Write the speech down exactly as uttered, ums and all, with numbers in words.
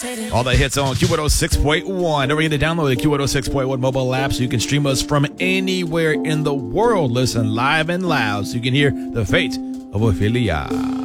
All the hits on Q one oh six point one. Don't forget to download the Q one oh six point one mobile app so you can stream us from anywhere in the world. Listen live and loud so you can hear the fate of Ophelia.